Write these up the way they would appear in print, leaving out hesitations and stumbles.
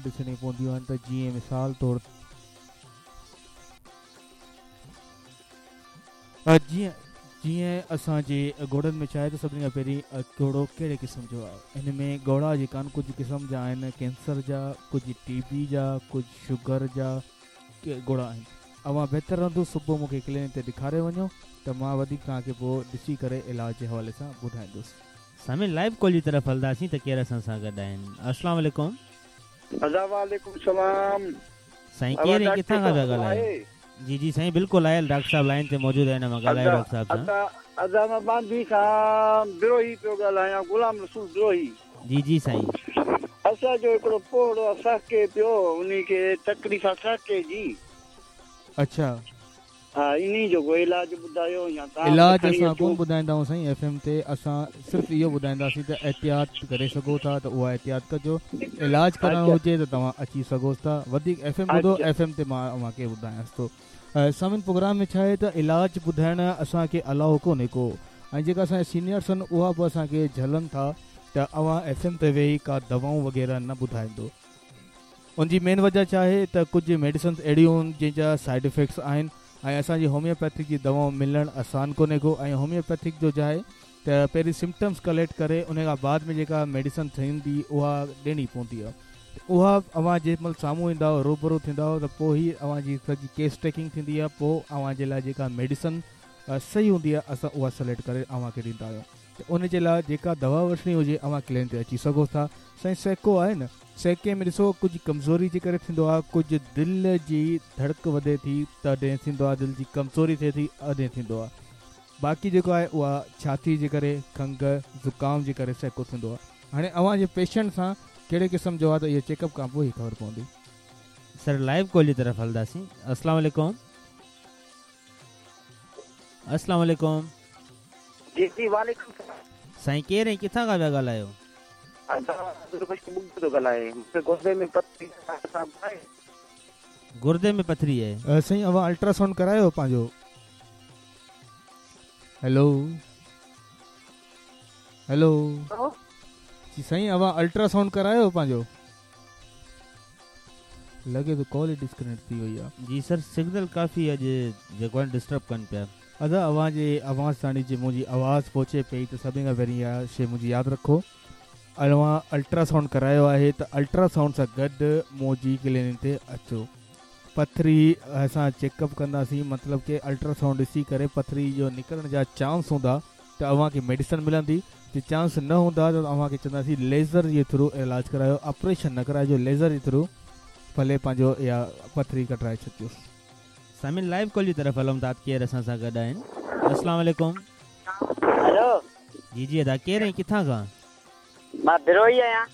ॾिसणी पवंदियूं आहिनि। त जीअं मिसाल तौरु जीअं असांजे ॻोड़नि में चाहे त सभिनी खां पहिरीं ॻोड़ो कहिड़े क़िस्म जो आहे। हिन में ॻोड़ा जेका आहिनि कुझु क़िस्म जा आहिनि कैंसर जा, कुझु TB जा, कुझु शुगर जा ॻोड़ा आहिनि। अवां बहितर रहंदो सुबुह मूंखे क्लिनिक ते ॾेखारे वञो त मां वधीक तव्हांखे पोइ ॾिसी करे इलाज जे हवाले सां ॿुधाईंदुसि। सामिन लाइव कॉल जी तरफ़ हलंदासीं त केरु असां सां गॾु आहिनि। अस्सलाम वालेकुम। वालेकुम सलाम। साईं केरु ऐं किथां खां पिया ॻाल्हायो? जी जी साईं बिल्कुलु आयल डॉक्टर साहब लाइन ते मौजूदु आहिनि। मां ॻाल्हायो डॉक्टर साहब सां। अदा मां बांदी खां बिरोही पियो ॻाल्हायां, गुलाम रसूल बिरोही। जी जी साईं। असांजो हिकिड़ो पोड़ो साके पियो, उन खे तकलीफ़ साके जी। अच्छा हा, इन्ही जो कोई इलाज ॿुधायो या इलाज असां कोन ॿुधाईंदा आहियूं साईं FM ते। असां सिर्फ़ु इहो ॿुधाईंदासीं त एहतियात करे सघो था त उहा एहतियात कजो। इलाज करणो हुजे त तव्हां अची सघो था। वधीक FM ॿुधो, FM ते मां तव्हांखे ॿुधायांसि थो। सभिनि प्रोग्राम में छा आहे त इलाज ॿुधाइण असांखे अलाउ कोन्हे को, ऐं जेका असांजा सीनियर्स आहिनि उहा बि असांखे झलनि था त अवां FM ते वेही का दवाऊं वग़ैरह न ॿुधाईंदो। उनजी मेन वजह छा आहे त कुझु मेडिसिन्स अहिड़ियूं आहिनि जंहिंजा साइड इफेक्ट्स आहिनि, ऐं असांजी होम्योपैथिक जी दवाऊं मिलणु आसान कोन्हे को। ऐं होम्योपैथिक जो छा आहे त पहिरीं सिम्टम्स कलेक्ट करे उन खां बाद में जेका मेडिसन थींदी उहा ॾियणी पवंदी आहे। उहा अवां जेमहिल साम्हूं ईंदा रूबरू थींदा त पोइ ई अवां जी सॼी केस टेकिंग थींदी आहे। पोइ अवां जे लाइ जेका मेडिसन सही हूंदी आहे असां उहा सेलेक्ट करे अवां खे ॾींदा आहियूं। त उन जे लाइ जेका दवा वठणी हुजे अवां क्लिनिक ते अची सघो था। साईं सेको आहे न, सेके में ॾिसो कुझु कमज़ोरी जे करे थींदो आहे, कुझु दिलि जी धड़क वधे थी तॾहिं थींदो आहे, दिलि जी कमज़ोरी थिए थी तॾहिं थींदो आहे। बाक़ी जेको आहे उहा छाती जे करे, खंघि ज़ुकाम जे करे सेको थींदो आहे। हाणे अवां जे पेशेंट सां कहिड़े क़िस्म जो आहे त इहो चेकअप खां पोइ ई ख़बर पवंदी। सर लाइव कॉल जी तरफ़ हलंदासीं। अस्सलाम वालेकुम। अस्सलाम वालेकुम। जी जी वालेकुम सलाम। साईं केरु ऐं किथां खां पिया ॻाल्हायो? गुर्दे में पथरी आहे। साईं अवां अल्ट्रासाउंड करायो पंहिंजो? हेलो हेलो जी साईं अवां अल्ट्रासाउंड करायो पंहिंजो? लॻे थो कॉल ई डिस्कनेक्ट थी वई आहे। जी सर सिग्नल काफ़ी अॼु जेको आहे डिस्टर्ब कनि पिया। अदा अवां जे आवाज़ ताणी जी मुंहिंजी आवाज़ पहुचे पई त सभिनी खां पहिरीं इहा शइ मुंहिंजी यादि रखो, अवां अल्ट्रासाउंड करायो आहे त अल्ट्रासाउंड सां गॾु मुंहिंजी क्लिनिक ते अचो। पथरी असां चेकअप कंदासीं, मतिलबु कि अल्ट्रासाउंड ॾिसी करे पथरी जो निकिरण जा चांस हूंदा त अव्हां खे मेडिसिन मिलंदी। जे चांस न हूंदा त अव्हां खे चवंदासीं लेज़र जे थ्रू इलाज करायो, ऑपरेशन न कराइजो, लेज़र जे थ्रू भले पंहिंजो इहा पथरी कटराए छॾिजोसि। सामिन लाइव कॉल जी तरफ़ हलूं था। केरु असां सां गॾु आहिनि? अस्सलाम वालेकुम। हेलो जी जी अदा केरु ऐं किथां खां? मां बिरोही आहियां।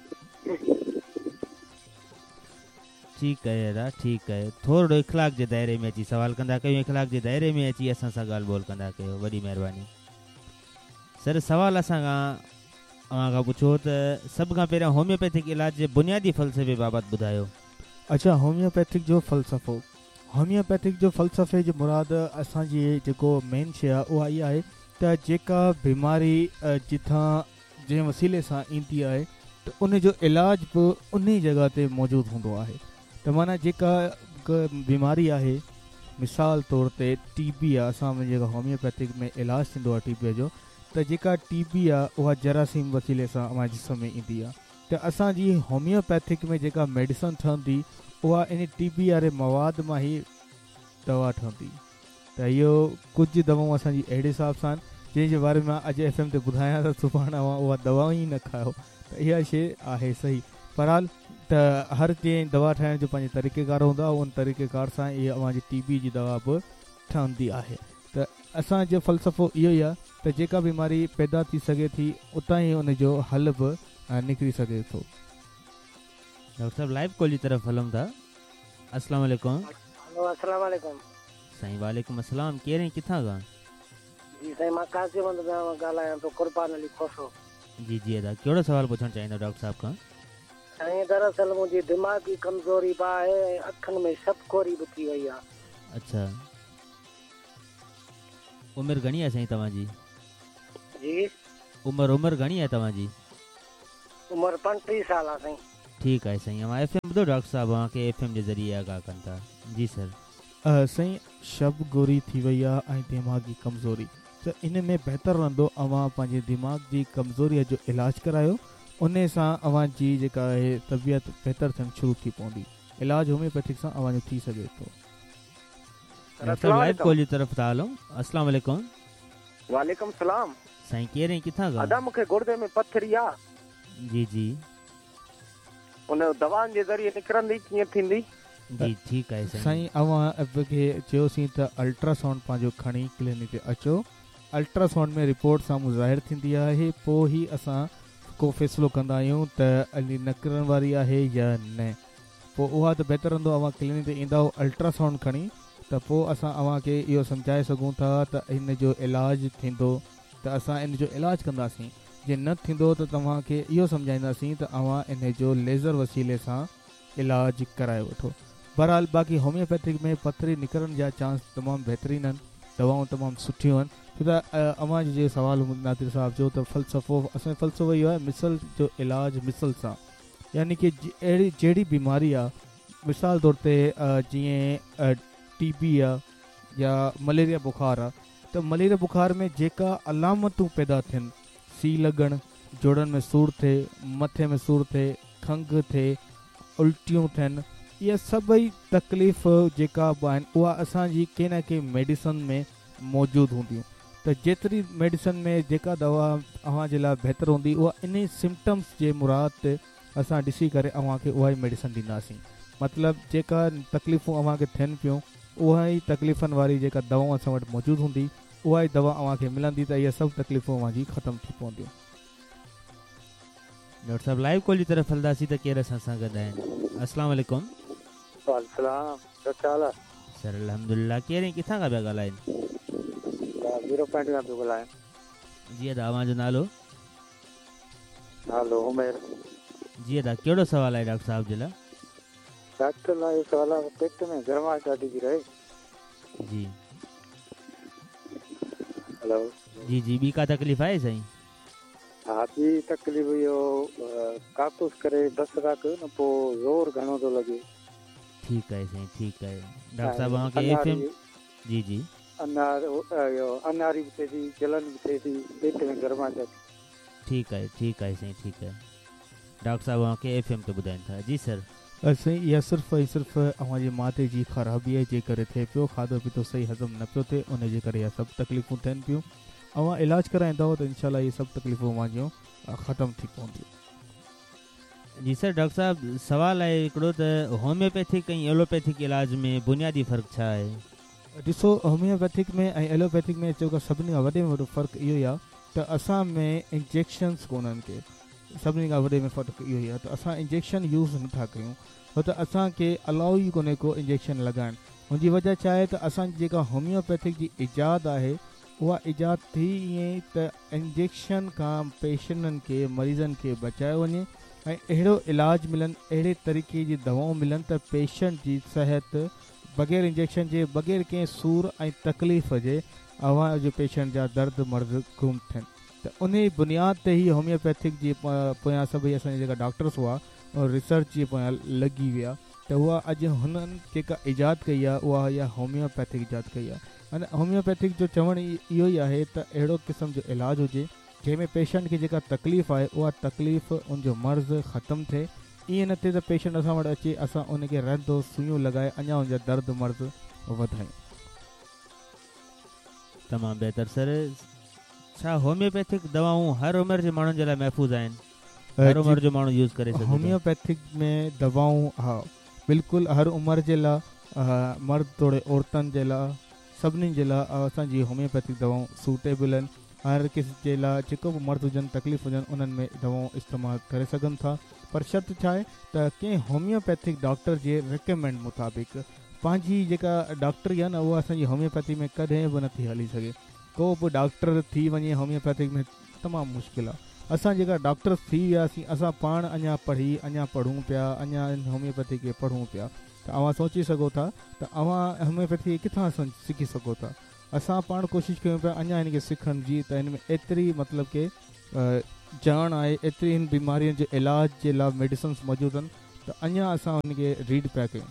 ठीकु आहे अदा ठीकु आहे। थोरो इख़लाक़ जे दाइरे में अची सवाल कंदा कयूं, इख़लाक़ जे दाइरे में अची असां सां ॻाल्हि ॿोल कंदा कयो, वॾी महिरबानी। सर सवाल असां खां पुछो त सभ खां पहिरियों होम्योपैथिक इलाज जे बुनियादी फ़लसफ़े बाबति ॿुधायो। अच्छा, होम्योपैथिक जो फ़लसफ़ो। होम्योपैथिक जो फ़लसफ़े जी मुराद असांजी जेको मेन शइ आहे उहा इहा आहे त जेका बीमारी जंहिं वसीले सां ईंदी आहे त उन जो इलाज बि उन जॻह ते मौजूदु हूंदो आहे। त माना जेका बीमारी आहे, मिसाल तौर ते TB आहे, असां में जेका होम्योपैथिक में इलाजु थींदो आहे TB जो, त जेका TB आहे उहा जरासीम वसीले सां असांजे जिस्म में ईंदी आहे। त असांजी होम्योपैथिक में जेका मेडिसन ठहंदी उहा इन TB वारे मवाद मां ई दवा ठहंदी। त इहो कुझु दवाऊं असांजी अहिड़े हिसाब सां जंहिंजे बारे में अॼु FM ते ॿुधायां त सुभाणे उहा दवाऊं ई न खायो, त इहा शइ आहे सही। बहरहाल त हर कंहिं दवा ठाहिण जो पंहिंजो तरीक़ेकार हूंदो आहे, उन तरीक़ेकार सां इहा अव्हांजी TB जी दवा बि ठहंदी आहे। त असांजो फ़लसफ़ो इहो ई आहे त जेका बीमारी पैदा थी सघे थी उतां ई उनजो हल बि निकिरी सघे थो। डॉक्टर साहब लाइव कॉल जी तरफ़ हलूं था। अस्सलाम वालेकुम। हेलो अस्सलाम वालेकुम। साईं वालेकुम अस्सलाम। केरु ऐं किथां खां? जी साईं मां कासिम ॻाल्हायां थो, कुर्बान अली खोसो। जी जी अदा कहिड़ो सवाल पुछणु चाहींदो डॉक्टर साहब खां? साईं दरअसल मुंहिंजी दिमाग़ी कमज़ोरी बि आहे ऐं अखियुनि में शबखोरी बि थी वई आहे। अच्छा, उमिरि घणी आहे साईं तव्हांजी? जी उमिरि घणी आहे तव्हांजी? उमिरि 35 साल आहे साईं। ठीकु आहे साईं। अवां FM ॿुधो डॉक्टर साहब अव्हांखे FM जे ज़रिए आगाह कनि था। जी सर। साईं शब गोरी थी वई आहे ऐं दिमाग़ी कमज़ोरी, त इन में बहितरु रहंदो अवां पंहिंजे दिमाग़ जी कमज़ोरीअ जो इलाजु करायो। उन सां अवां जी जेका आहे तबियत बहितरु थियणु शुरू थी पवंदी। इलाजु होम्योपैथिक सां अवां जो थी सघे थो। डॉक्टर साहब लाइव कॉल जी तरफ़ था हलूं। अस्सलाम वालेकुम। वालेकुम सलाम। साईं केरु आहिनि, किथां ॻाल्हि? अदा मूंखे गुर्दे में पथरी आहे। जी जी। उन दवाउनि जे ज़रिए निकिरंदी कीअं थींदी? जी ठीकु आहे साईं। अवां खे चयोसीं त अल्ट्रासाउंड पंहिंजो खणी क्लिनिक ते अचो। अल्ट्रासाउंड में रिपोर्ट साम्हूं ज़ाहिर थींदी आहे, पोइ ई असां को फ़ैसिलो कंदा आहियूं त अली निकिरण वारी आहे या न। पोइ उहा त बहितरु रहंदो अवां क्लिनिक ते ईंदा अल्ट्रासाउंड खणी, त पोइ असां अव्हांखे इहो सम्झाए सघूं था त इन जो इलाजु थींदो त असां इन जो इलाजु कंदासीं। जे न थींदो त तव्हांखे इहो सम्झाईंदासीं त अव्हां इन जो लेज़र वसीले सां इलाजु कराए वठो। बहरहाल बाक़ी होम्योपैथिक में पथरी निकिरण जा चांस तमामु बहितरीन आहिनि, दवाऊं तमामु सुठियूं आहिनि। छो त अव्हां जो सवाल नादिर साहब जो त फ़लसफ़ो, असांजो फ़लसफ़ो इहो आहे मिसल जो इलाजु मिसल सां, यानी कि जहिड़ी बीमारी आहे, मिसाल तौर ते जीअं TB आहे या मलेरिया बुखार आहे, त मलेरिया बुखार में जेका अलामतूं पैदा थियनि, सी लॻणु, जोड़नि में सूरु थिए, मथे में सूरु थिए, खंघि थिए, उल्टियूं थियनि, इहा सभई तकलीफ़ जेका बि आहिनि उहा असांजी कंहिं न कंहिं मेडिसन में मौजूदु हूंदियूं। त जेतिरी मेडिसन में जेका दवा अव्हांजे लाइ बहितरु हूंदी, उहा इन सिम्टम्स जे मुराद ते असां ॾिसी करे अव्हांखे उहा ई मेडिसन ॾींदासीं। मतिलबु जेका तकलीफ़ूं अव्हांखे थियनि पियूं, उहा ई तकलीफ़ुनि वारी जेका दवाऊं असां वटि मौजूदु हूंदी, उहा ई दवा अव्हांखे मिलंदी, त इहे सभु तकलीफ़ूं अव्हांजी ख़तमु थी पवंदियूं। डॉक्टर साहब लाइव कॉल जी तरफ़ हलंदासीं त केरु असां सां गॾु आहिनि। अस्सलाम वालेकुम। वालेकुम सलाम। सर अल्हम्दुलिल्लाह। केरु आहिनि, किथां खां पिया ॻाल्हाइनि? 0 पॉइंट खां पियो ॻाल्हायां। जी अदा, अव्हांजो नालो? नालो उमेर। जी अदा, कहिड़ो सवाल आहे डॉक्टर साहब जे लाइ? डॉक्टर लाइ सवाल आहे, पेट में गर्माहट ॾाढी थी रहे। जी। हेलो। जी जी। ॿी का तकलीफ़ आहे साईं? हा, ॿी तकलीफ़ इहो काकुस करे बसरा कयो न, पोइ ज़ोर घणो थो लॻे। ठीकु आहे साईं, ठीकु आहे। डॉक्टर साहब अव्हांखे FM? जी जी। अनारी बि थिए थी, जलन बि थिए थी, पेट में गर्माहट। ठीकु आहे, ठीकु आहे साईं, ठीकु आहे। डॉक्टर साहब अव्हांखे FM ते ॿुधाइनि था। जी सर। साईं इहा सिर्फ़ु ऐं सिर्फ़ु अव्हांजे माते जी ख़राबीअ जे करे थिए पियो, खाधो पीतो सही हज़म न पियो थिए, उन जे करे इहा सभु तकलीफ़ूं थियनि पियूं। अव्हां इलाजु कराईंदव त इनशा इहे सभु तकलीफ़ूं अव्हां जूं ख़तमु थी पवंदियूं। जी सर। डॉक्टर साहब सवाल आहे हिकिड़ो त होम्योपैथिक ऐं एलोपैथिक इलाज में बुनियादी फ़र्क़ु छा आहे? ॾिसो, होम्योपैथिक में ऐं एलोपैथिक में चयो सभिनी खां वॾे में वॾो फ़र्क़ु इहो ई आहे त असां में इंजेक्शन्स कोन्हनि के। सभिनी खां वॾे में फ़र्क़ु इहो ई आहे त असां इंजेक्शन यूज़ नथा कयूं, छो त असांखे अलाउ ई कोन्हे को इंजेक्शन लॻाइणु। हुनजी वजह छा आहे त असांजी जेका होम्योपैथिक जी इजाद आहे, उहा इजाद थी ईअं त इंजेक्शन खां पेशेंटनि खे, मरीज़नि खे बचायो वञे ऐं अहिड़ो इलाजु मिलनि, अहिड़े तरीक़े जी दवाऊं मिलनि त पेशेंट जी सिहत बग़ैर इंजेक्शन जे, बग़ैर कंहिं सूर ऐं तकलीफ़ जे अव्हां जो पेशेंट जा दर्द मर्द गुम थियनि। त उन बुनियाद ते ई होम्योपैथिक जे पोयां सभई असांजा जेका डॉक्टर्स हुआ रिसर्च जे पोयां लॻी विया, त उहा अॼु हुननि जेका इजाद कई आहे उहा इहा होम्योपैथिक इजाद कई आहे। अने होम्योपैथिक जो चवणु इहो ई आहे त अहिड़ो क़िस्म जो इलाजु हुजे जंहिंमें पेशेंट खे जेका तकलीफ़ आहे उहा तकलीफ़ उनजो मर्ज़ ख़तमु थिए। ईअं न थिए त पेशेंट असां वटि अचे, असां उनखे रहंदो सुइयूं लॻाए अञा उनजा दर्द मर्ज़ वधायूं। तमामु बहितरु सर। छा होम्योपैथिक दवाऊं हर उमिरि जे माण्हुनि जे लाइ महफ़ूज़ आहिनि? हर उमिरि जो माण्हू यूज़ करे सघे? होम्योपैथिक में दवाऊं हा बिल्कुलु हर उमिरि जे लाइ, मर्द तोड़े औरतुनि जे लाइ, सभिनी जे लाइ असांजी होम्योपैथिक दवाऊं सूटेबल आहिनि। हर किसी जे लाइ जेको बि मर्द हुजनि, तकलीफ़ हुजनि, उन्हनि में दवाऊं इस्तेमालु करे सघनि था। पर शर्त छा आहे त कंहिं होम्योपैथिक डॉक्टर जे रिकमेंड मुताबिक़ पंहिंजी जेका डॉक्टरी आहे न, उहा असांजी होम्योपैथी में कॾहिं बि नथी हली सघे। को बि डॉक्टर थी वञे होम्योपैथिक में तमामु मुश्किल आहे। असां जेका डॉक्टर थी वियासीं, असां पाण अञा पढ़ूं पिया, अञा होम्योपैथी खे पढ़ूं पिया। त अव्हां सोचे सघो था त अव्हां होम्योपैथी किथां सिखी सघो था। असां पाण कोशिशि कयूं पिया अञा हिन खे सिखण जी, त हिन में एतिरी मतिलबु के ॼाण आहे, एतिरी हिन बीमारियुनि जे इलाज जे लाइ मेडिसिन्स मौजूदु आहिनि, त अञा असां हुनखे रीड पिया कयूं।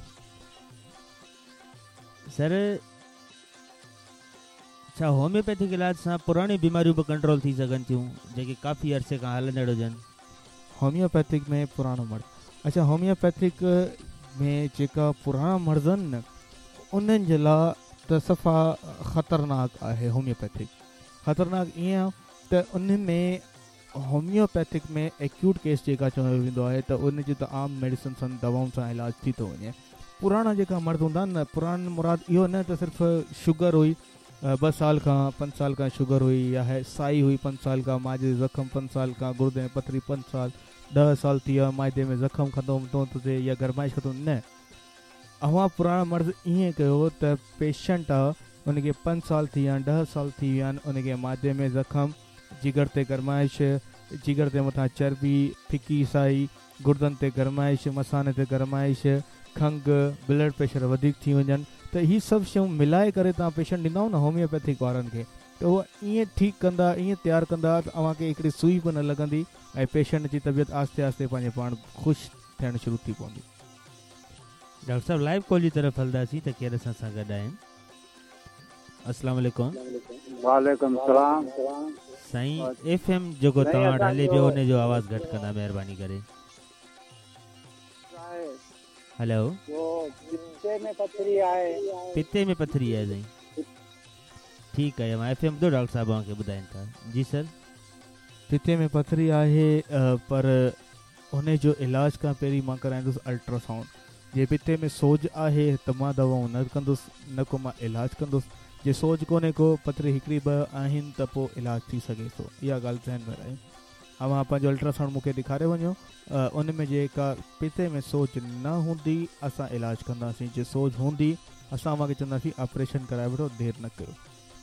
सर छा होम्योपैथिक इलाज सां पुराणी बीमारियूं बि कंट्रोल थी सघनि थियूं जेके काफ़ी अरसे खां हलंदड़ हुजनि? होम्योपैथिक में पुराणो मर्ज़, अच्छा होम्योपैथिक में जेका पुराणा मर्ज़ आहिनि न, उन्हनि जे लाइ त सफ़ा ख़तरनाक आहे। होम्योपैथिक ख़तरनाक ईअं आहे त उन में होम्योपैथिक में एक्यूट केस जेका चयो वेंदो आहे त उन जी त आम मेडिसिन सां दवाउनि सां इलाज थी थो वञे। पुराणा जेका मर्द हूंदा आहिनि न, पुराण मुराद इहो न त सिर्फ़ु शुगर हुई 2 साल खां 5 साल खां शुगर हुई, या साई हुई 5 साल खां, माइदे ज़ख़म 5 साल खां, गुर्दे में पथरी 5 साल, 10 साल थी विया माइदे में ज़ख़म ख़तम थो थिए या गरमाइश ख़तम न। अवां पुराणा मर्ज़ ईअं कयो त पेशेंट आहे उनखे 5 साल थी विया आहिनि, 10 साल थी विया आहिनि, उनखे माइदे में ज़ख़म, जिगर ते गरमाइश, जिगर ते मथां चर्बी, फिकी साई, गुर्दनि ते गरमाइश, मसाने ते गरमाइश, खंघि, ब्लड प्रेशर वधीक थी वञनि, त हीअ सभु शयूं मिलाए करे तव्हां पेशेंट ॾींदव न होम्योपैथिक वारनि खे, त उहा ईअं ठीकु कंदा, ईअं तयारु कंदा त अव्हांखे हिकिड़ी सुई बि न लॻंदी ऐं पेशेंट जी तबियत आहिस्ते आहिस्ते पंहिंजे पाण ख़ुशि थियणु शुरू थी पवंदी। डॉक्टर साहब लाइव कॉल जी तरफ़ हलंदासीं त केरु असां सां गॾु आहिनि। अस्सलाम वालेकुम। वालेकुम सलाम। साईं एफएम जेको तव्हां वटि हले पियो उन जो आवाज़ घटि कंदा महिरबानी करे। हेलो, पिते में पथरी आहे। पिते में पथरी आहे साईं, ठीकु आहे, मां एफएम ॿुधो डॉक्टर साहब खे ॿुधाइनि था। जी सर, पिते में पथरी आहे, पर हुन जो इलाज खां पहिरीं मां कराईंदुसि अल्ट्रासाउंड। जे पिते में सोज आहे त मां दवाऊं न कंदुसि, न को मां इलाज कंदुसि। जे सोज कोन्हे को, पथरी हिकिड़ी 2 आहिनि त पोइ इलाज थी सघे थो। इहा ॻाल्हि ज़हन में रहे। अव्हां पंहिंजो अल्ट्रासाउंड मूंखे ॾेखारे वञो, उन में जेका पिते में सोज न हूंदी असां इलाज कंदासीं, जे सोज हूंदी असां अव्हांखे चवंदासीं ऑपरेशन कराए वठो, देरि न कयो।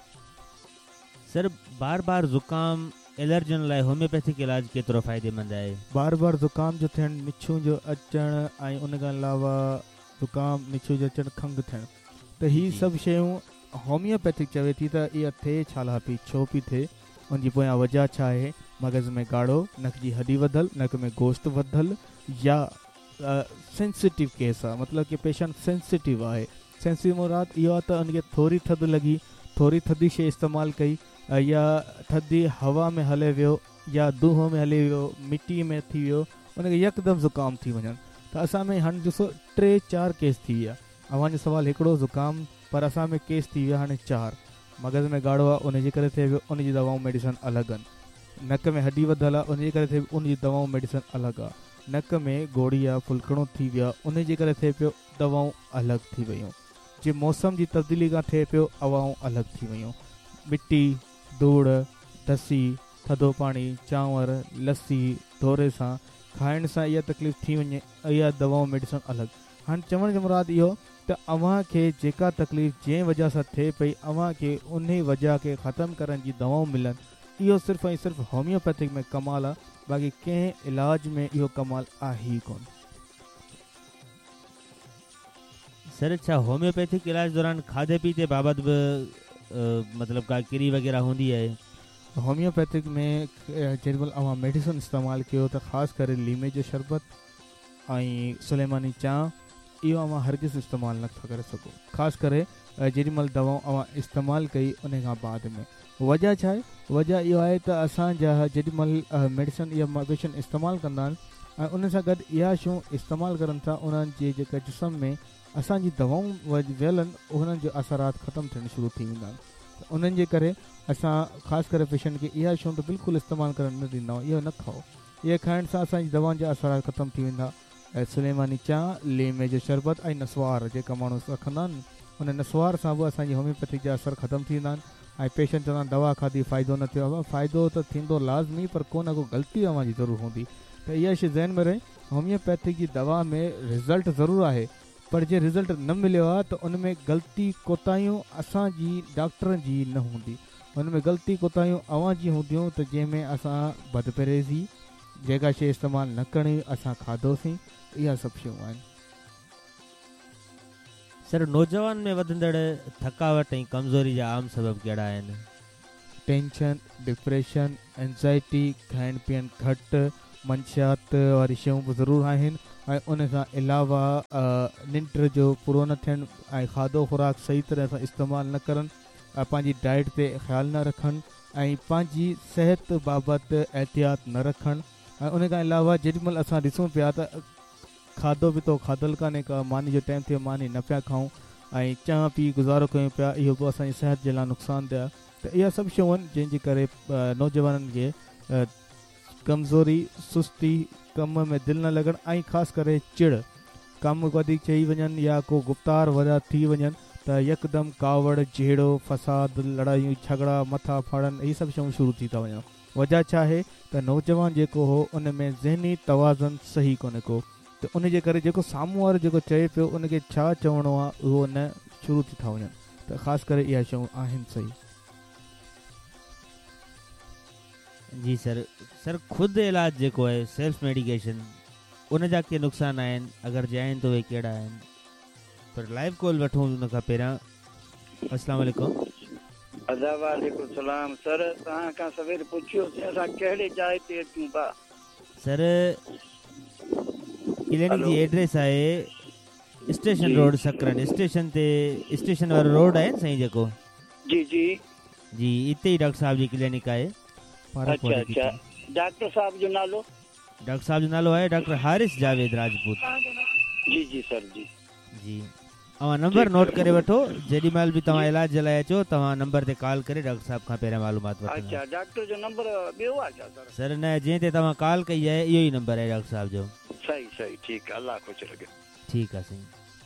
सर बार बार ज़ुकाम एलर्जन लाइ होम्योपैथिक इलाज केतिरो फ़ाइदेमंद आहे? बार बार ज़ुकाम जो थियणु, मिछूं जो अचणु, ऐं उन खां अलावा ज़ुकाम, मिछूं जो अचणु, खंघि थियणु, त हीअ सभु शयूं होम्योपैथिक चवे थी त इहा थिए छा पई, छो पई थिए, उनजी पोयां वजह छा आहे। मग़ज़ में ॻाढ़ो, नक जी हॾी वधल, नक में गोश्त वधल, या सेंसिटिव केस आहे, मतिलबु कि पेशेंट सेंसिटिव आहे। सेंसिटिव मुराद इहो आहे त उनखे थोरी थधि लॻी, थोरी थधी शइ इस्तेमालु कई, या थधी हवा में हले वियो, या दूंहं में हली वियो, मिटी में थी वियो, उनखे यकदमि ज़ुकाम थी वञनि। त असां में हाणे ॾिसो 3-4 केस थी विया। अव्हांजो सुवालु हिकिड़ो ज़ुकाम, पर असां में केस थी विया हाणे 4। मग़ज़ में ॻाढ़ो आहे उनजे करे थिए पियो, उनजी दवाऊं मेडिसिन अलॻि आहिनि। नक में हॾी वधल आहे उनजे करे थिए, उनजी दवाऊं मेडिसिन अलॻि आहे। नक में गोड़ी आहे, फुलकणो थी विया, उनजे करे थिए पियो, दवाऊं अलॻि थी वियूं। जे मौसम जी तब्दीली खां थिए पियो, दवाऊं अलॻि थी वियूं। मिटी, धूड़, दसी, थधो पाणी, चांवर, लस्सी, दौरे सां खाइण सां इहा तकलीफ़ थी वञे, इहा दवाऊं मेडिसिन अलॻि। हाणे चवण जो मुराद इहो त अव्हांखे जेका तकलीफ़ जंहिं वजह सां थिए पई, अव्हांखे उन वजह खे ख़तमु करण जी दवाऊं मिलनि, इहो सिर्फ़ु ऐं सिर्फ़ु होम्योपैथिक में कमाल आहे। बाक़ी कंहिं इलाज में इहो कमाल आहे ई कोन। सर छा होम्योपैथिक इलाज दौरान खाधे पीते बाबति बि मतिलबु का किरी वग़ैरह हूंदी आहे? होम्योपैथिक में जेॾीमहिल अव्हां मेडिसिन इस्तेमालु कयो त ख़ासि करे लीमे जो शरबत ऐं सुलेमानी चांहि, इहो अव्हां हरगिज़ इस्तेमालु नथा करे सघो। ख़ासि करे जेॾीमहिल दवाऊं अव्हां इस्तेमालु कई उन खां बाद में। वजह छा आहे? वजह इहो आहे त असांजा जेॾीमहिल मेडिसिन इहा पेशेंट इस्तेमालु कंदा आहिनि ऐं उन सां गॾु इहा शयूं इस्तेमालु करनि था, उन्हनि जे जेका जिस्म में असांजी दवाऊं वियल आहिनि, उन्हनि जो असरात ख़तमु थियणु शुरू थी वेंदा आहिनि। त उन्हनि जे करे असां ख़ासि करे पेशेंट खे इहा शयूं त बिल्कुलु इस्तेमालु करणु न ॾींदा आहियूं। इहो न खाओ, इहे खाइण सां असांजी दवाउनि जा असरात ख़तमु थी वेंदा। ऐं सुलेमानी चांहि, लीमे जो शरबत ऐं नसवार जेका माण्हू रखंदा आहिनि, उन नसवार सां बि असांजी होम्योपैथिक जा असर ख़तमु थी वेंदा आहिनि। ऐं पेशेंट चवंदा आहिनि दवा खाधी फ़ाइदो न थियो आहे। फ़ाइदो त थींदो लाज़मी, पर को न को ग़लती अव्हांजी ज़रूरु हूंदी। त इहा शइ ज़हन में रहे, होम्योपैथिक जी दवा में रिज़ल्ट ज़रूरु आहे, पर जे रिज़ल्ट न मिलियो आहे त उन में ग़लती कोताहियूं असांजी डॉक्टरनि जी न हूंदी, उन में ग़लती कोताहियूं अव्हांजी हूंदियूं। त जंहिंमें असां बदपरहेज़ी, जेका शइ इस्तेमालु न करणी असां खाधोसीं, इहा सभु शयूं आहिनि। सर नौजवान में वधंदड़ थकावट ऐं कमज़ोरी जा आम सबब कहिड़ा आहिनि? टेंशन, डिप्रेशन, एंज़ाइटी, खाइण पीअण घटि, मंशियात वारी शयूं बि ज़रूरु आहिनि ऐं उन खां अलावा निंड जो पूरो न थियणु ऐं खाधो खुराक सही तरह सां इस्तेमालु न करनि, पंहिंजी डाइट ते ख़्यालु न रखनि ऐं पंहिंजी सिहत बाबति एहतियात न रखनि ऐं उन खां अलावा जेॾीमहिल असां ॾिसूं पिया त खाधो पीतो खाधल कान्हे का, मानी जो टाइम थियो मानी न पिया खाऊं ऐं चांहि पी गुज़ारो कयूं पिया, इहो बि असांजी सिहत जे लाइ नुक़सानदेह आहे। त इहा सभु शयूं आहिनि जंहिंजे करे नौजवाननि खे कमज़ोरी, सुस्ती, कम में दिलि न लॻणु ऐं ख़ासि करे चिड़, कमु वधीक चई वञनि या को गुफ़्तार वॾा थी वञनि त यकदमि कावड़, जहिड़ो, फसाद, लड़ायूं, झगड़ा, मथा फाड़नि, इहे सभु शयूं शुरू थी था वञनि। वजह छा आहे त नौजवान जेको हो उन में ज़हनी तवाज़ुन सही कोन्हे को, त उन जे करे जेको साम्हूं वारो जेको चए पियो उनखे छा चवणो आहे उहो न शुरू थी था वञनि। त ख़ासि करे इहा शयूं आहिनि सही। जी सर ख़ुदि इलाज जेको आहे सेल्फ मेडिकेशन, उन जा के नुक़सान आहिनि, अगरि जे आहिनि त उहे कहिड़ा आहिनि? पर लाइव कॉल वठूं उन खां पहिरियां। अस्सलाम वालेकुम। वालेकुम सलाम। सर तव्हां खां सवेर पुछियोसीं असां कहिड़े जाइ ते अचूं था? सर क्लिनिक जी एड्रेस आहे स्टेशन रोड सकरन, स्टेशन ते स्टेशन वारो रोड आहे न साईं जेको? जी जी जी, इते ई डॉक्टर साहब जी क्लिनिक आहे। अच्छा, डॉक्टर साहब जो नालो? डॉक्टर साहब जो नालो आहे डॉक्टर हारिस जावेद राजपूत। जी जी सर जी जी। तव्हां नंबर नोट करे वठो, जेॾी महिल बि तव्हां इलाज जे लाइ अचो तव्हां नंबर ते कॉल करे डॉक्टर साहब खां पहिरियां मालूमात वठो। अच्छा, डॉक्टर जो नंबर ॿियो आहे छा सर? सर न, जंहिं ते तव्हां कॉल कई आहे इहो ई नंबर आहे डॉक्टर साहब जो। सही सही, ठीकु आहे, अल्लाह ख़ुशि रखे। ठीकु आहे साईं।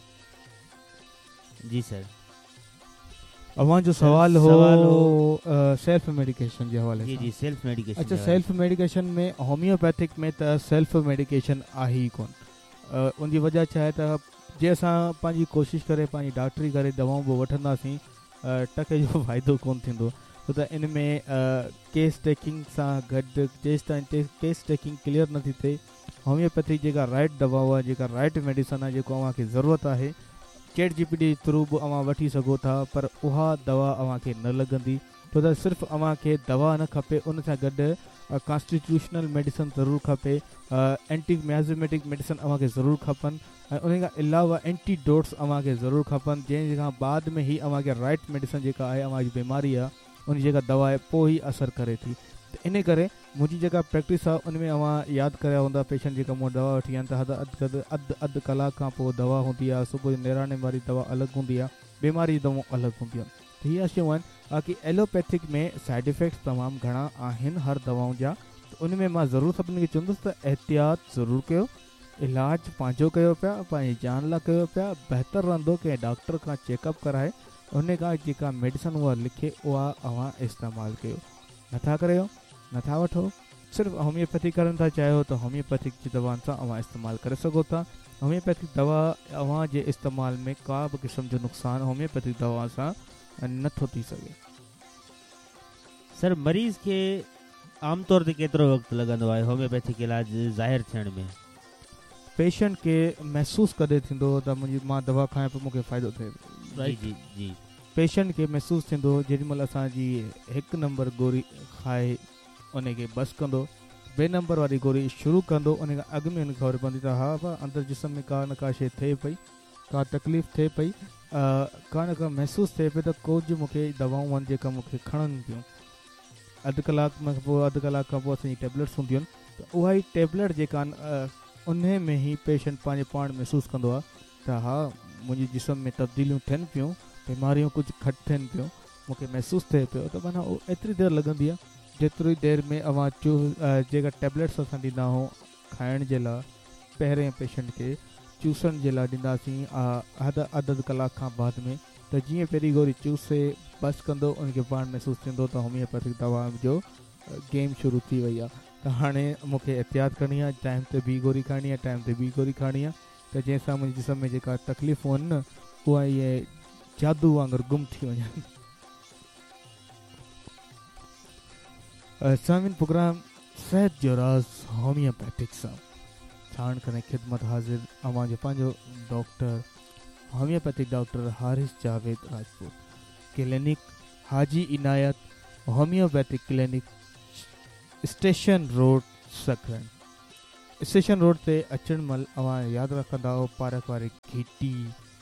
जी सर, अवां जो सवाल हो सेल्फ मेडिकेशन जे हवाले जी सां। जी, सेल्फ मेडिकेशन। अच्छा, सेल्फ मेडिकेशन में होम्योपैथिक में त सेल्फ मेडिकेशन आहे ई कोन। उनजी वजह छा आहे त जे असां पंहिंजी कोशिशि करे पंहिंजी डॉक्टरी करे दवाऊं बि वठंदासीं, टके जो फ़ाइदो कोन थींदो, छो त इन में केस टेकिंग सां गॾु जेसि ताईं केस टेकिंग क्लियर नथी थिए, होम्योपैथिक जेका राइट दवा आहे, जेका राइट मेडिसन आहे, जेको अव्हांखे ज़रूरत आहे, चैट जीपीटी थ्रू बि अव्हां वठी सघो था, पर उहा दवा अव्हांखे न लॻंदी, छो त सिर्फ़ु अव्हांखे दवा न खपे, उन सां गॾु कॉन्स्टिट्यूशनल मेडिसन ज़रूरु खपे, एंटी मियाज़मेटिक मेडिसन अव्हांखे ज़रूरु खपनि ऐं उन खां अलावा एंटीडोट्स अव्हांखे ज़रूरु खपनि, जंहिं खां बाद में ई अव्हांखे राइट मेडिसन जेका आहे अव्हांजी बीमारी आहे उन जेका दवा आहे पोइ ई असरु करे थी। त इन करे मुंहिंजी जेका प्रैक्टिस आहे उन में अव्हां यादि करिया हूंदा, पेशेंट जेका मूं दवा वठी आहिनि त अधु कलाक खां पोइ दवा हूंदी आहे, सुबुह जो निराणे वारी दवा अलॻि हूंदी आहे, बीमारी जी दवाऊं अलॻि हूंदियूं आहिनि। त हीअ शयूं आहिनि। बाक़ी एलोपैथिक में साइड इफेक्ट्स तमामु घणा आहिनि हर दवाऊं जा, त उन में मां ज़रूरु सभिनी खे चवंदुसि त एहतियात ज़रूरु कयो, इलाजु पंहिंजो कयो पिया, पंहिंजी जान लाइ कयो पिया। बहितरु रहंदो कंहिं डॉक्टर खां चेकअप कराए उन खां जेका मेडिसन उहा लिखे उहा अव्हां इस्तेमालु कयो। नथा करियो, नथा वठो, सिर्फ़ु होम्योपैथिक करणु था चाहियो त होम्योपैथिक जी दवाउनि सां अव्हां इस्तेमालु करे सघो था। होम्योपैथिक दवा अव्हां जे इस्तेमाल में का बि क़िस्म जो नुक़सानु होम्योपैथिक दवा सां नथो थी सघे। सर मरीज़ खे आमतौर ते केतिरो वक़्तु लॻंदो आहे होम्योपैथिक इलाज ज़ाहिर थियण में? पेशेंट खे महसूसु कॾहिं थींदो त मां दवा खायां पोइ मूंखे फ़ाइदो थिए, जी जी जी। पेशेंट खे महसूसु थींदो जेॾीमहिल असांजी 1 नंबर गोरी खाए उनखे बसि कंदो, 2 नंबर वारी गोरी शुरू कंदो, उन खां अॻु में उनखे ख़बर पवंदी त हा अंदरि जिस्म में का न का शइ थिए पई, का तकलीफ़ थिए पई, का न का महसूसु थिए पई, त कुझु मूंखे दवाऊं आहिनि जेका मूंखे खणनि पियूं। अधु कलाक खां पोइ असांजी टेबलेट्स हूंदियूं आहिनि, त उहा ई टेबलेट जेका आहिनि उन में ई पेशेंट पंहिंजे पाण महसूसु कंदो आहे त हा मुंहिंजी जिस्म में तब्दीलियूं थियनि पियूं, बीमारियूं कुझु घटि थियनि पियूं, मूंखे महसूसु थिए पियो। त माना एतिरी देरि लॻंदी आहे जेतिरी देरि में अव्हां जेका टेबलेट्स असां ॾींदा आहियूं खाइण जे लाइ, पहिरें पेशेंट खे चूसण जे लाइ ॾींदासीं अधु कलाक खां बाद में, त जीअं पहिरीं गोरी चूसे बसि कंदो उनखे पाण महसूसु थींदो त होम्योपैथिक दवा जो गेम शुरू थी वई आहे। त हाणे मूंखे एहतियात करणी आहे, टाइम ते ॿी गोरी खाइणी आहे, टाइम ते ॿी गोरी खाइणी आहे, त जंहिंसां मुंहिंजे जिस्म में जेका तकलीफ़ूं आहिनि न उहा इहे जादू वांगुरु गुम थी वञनि। सामिन प्रोग्राम सेहत जो राज़ होम्योपैथिक सां छाण करे ख़िदमत हाज़िर अवां जो पंहिंजो doctor homeopathic doctor Haris Javed Rajput, clinic हाजी इनायत homeopathic clinic station road सकरन। Station road ते अचण महिल अवां यादि रखंदा पार्क वारी घिटी,